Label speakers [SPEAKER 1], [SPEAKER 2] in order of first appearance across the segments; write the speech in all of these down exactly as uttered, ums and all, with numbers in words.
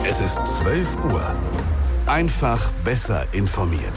[SPEAKER 1] Es ist zwölf Uhr. Einfach besser informiert.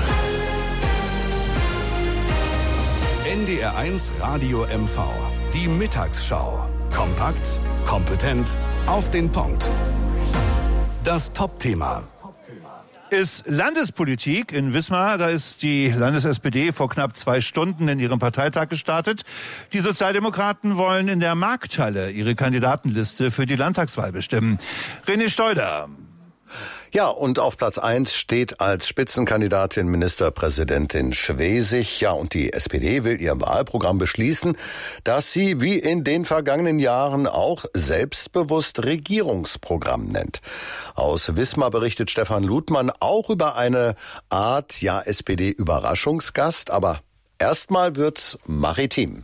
[SPEAKER 1] N D R eins Radio M V. Die Mittagsschau. Kompakt, kompetent, auf den Punkt. Das Top-Thema
[SPEAKER 2] ist Landespolitik in Wismar. Da ist die Landes-S P D vor knapp zwei Stunden in ihrem Parteitag gestartet. Die Sozialdemokraten wollen in der Markthalle ihre Kandidatenliste für die Landtagswahl bestimmen. René Steuder.
[SPEAKER 3] Ja, und auf Platz eins steht als Spitzenkandidatin Ministerpräsidentin Schwesig. Ja, und die S P D will ihr Wahlprogramm beschließen, das sie wie in den vergangenen Jahren auch selbstbewusst Regierungsprogramm nennt. Aus Wismar berichtet Stefan Ludmann auch über eine Art, ja, S P D-Überraschungsgast. Aber erstmal wird's maritim.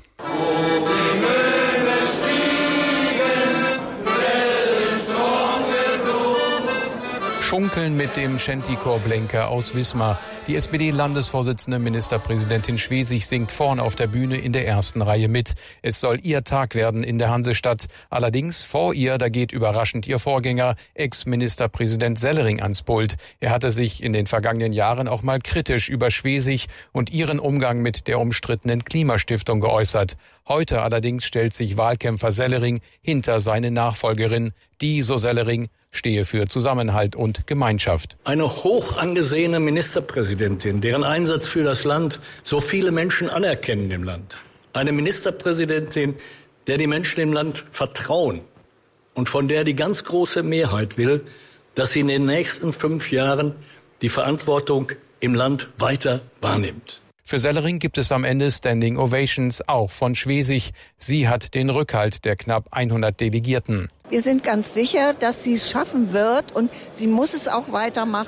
[SPEAKER 4] Schunkeln mit dem Shantychor-Blenker aus Wismar. Die S P D-Landesvorsitzende Ministerpräsidentin Schwesig singt vorn auf der Bühne in der ersten Reihe mit. Es soll ihr Tag werden in der Hansestadt. Allerdings vor ihr, da geht überraschend ihr Vorgänger, Ex-Ministerpräsident Sellering ans Pult. Er hatte sich in den vergangenen Jahren auch mal kritisch über Schwesig und ihren Umgang mit der umstrittenen Klimastiftung geäußert. Heute allerdings stellt sich Wahlkämpfer Sellering hinter seine Nachfolgerin, die, so Sellering, stehe für Zusammenhalt und Gemeinschaft.
[SPEAKER 5] Eine hoch angesehene Ministerpräsidentin, deren Einsatz für das Land so viele Menschen anerkennen im Land. Eine Ministerpräsidentin, der die Menschen im Land vertrauen und von der die ganz große Mehrheit will, dass sie in den nächsten fünf Jahren die Verantwortung im Land weiter wahrnimmt.
[SPEAKER 4] Für Sellering gibt es am Ende Standing Ovations, auch von Schwesig. Sie hat den Rückhalt der knapp hundert Delegierten.
[SPEAKER 6] Wir sind ganz sicher, dass sie es schaffen wird und sie muss es auch weitermachen.